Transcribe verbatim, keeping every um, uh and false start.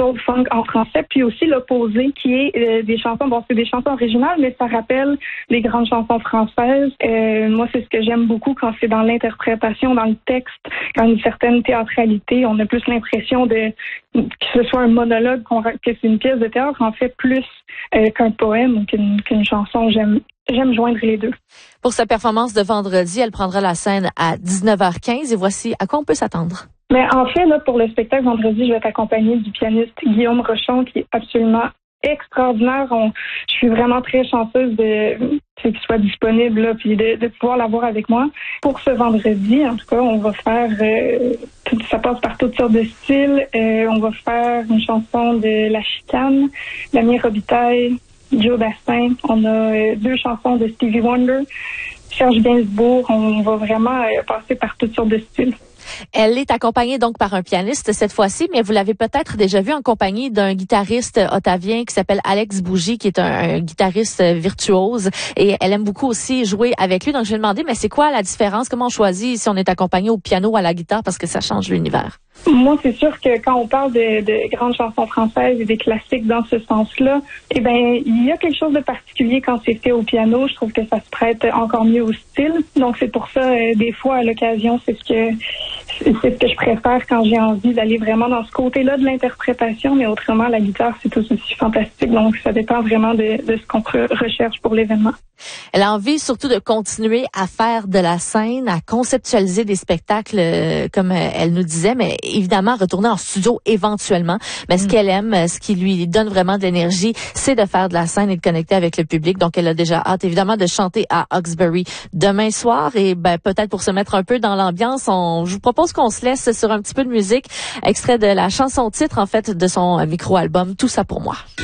soul funk en français, puis aussi l'opposé qui est euh, des chansons, bon c'est des chansons originales, mais ça rappelle les grandes chansons françaises. Euh, moi c'est ce que j'aime beaucoup quand c'est dans l'interprétation, dans le texte, quand une certaine théâtralité, on a plus l'impression de que ce soit un monologue, qu'on, que c'est une pièce de théâtre, en fait plus euh, qu'un poème ou qu'une, qu'une chanson. J'aime J'aime joindre les deux. Pour sa performance de vendredi, elle prendra la scène à dix-neuf heures quinze et voici à quoi on peut s'attendre. Mais en fait, là, pour le spectacle vendredi, je vais être accompagnée du pianiste Guillaume Rochon, qui est absolument extraordinaire. On, je suis vraiment très chanceuse de qu'il soit disponible là, puis de, de pouvoir l'avoir avec moi. Pour ce vendredi, en tout cas, on va faire euh, tout, ça passe par toutes sortes de styles. Euh, on va faire une chanson de La Chicane, Damien Robitaille, Joe Dassin. On a euh, deux chansons de Stevie Wonder, Serge Gainsbourg. On va vraiment euh, passer par toutes sortes de styles. Elle est accompagnée donc par un pianiste cette fois-ci, mais vous l'avez peut-être déjà vu en compagnie d'un guitariste ottavien qui s'appelle Alex Bougie, qui est un, un guitariste virtuose, et elle aime beaucoup aussi jouer avec lui. Donc je lui ai demandé, mais c'est quoi la différence? Comment on choisit si on est accompagné au piano ou à la guitare? Parce que ça change l'univers. Moi, c'est sûr que quand on parle de, de grandes chansons françaises et des classiques dans ce sens-là, eh ben, il y a quelque chose de particulier quand c'est fait au piano. Je trouve que ça se prête encore mieux au style. Donc, c'est pour ça, euh, des fois, à l'occasion, c'est ce que c'est ce que je préfère quand j'ai envie d'aller vraiment dans ce côté-là de l'interprétation. Mais autrement, la guitare, c'est tout aussi fantastique. Donc, ça dépend vraiment de, de ce qu'on recherche pour l'événement. Elle a envie surtout de continuer à faire de la scène, à conceptualiser des spectacles, euh, comme euh, elle nous disait, mais évidemment retourner en studio éventuellement. Mais ce mm. qu'elle aime, ce qui lui donne vraiment de l'énergie, c'est de faire de la scène et de connecter avec le public. Donc, elle a déjà hâte, évidemment, de chanter à Hawkesbury demain soir. Et ben peut-être pour se mettre un peu dans l'ambiance, on, je vous propose qu'on se laisse sur un petit peu de musique, extrait de la chanson titre, en fait, de son micro-album « Tout ça pour moi ».